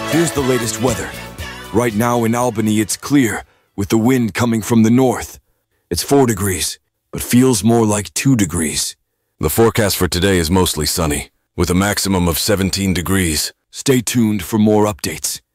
Here's the latest weather. Right now in Albany, it's clear, with the wind coming from the north. It's 4 degrees, but feels more like 2 degrees. The forecast for today is mostly sunny, with a maximum of 17 degrees. Stay tuned for more updates.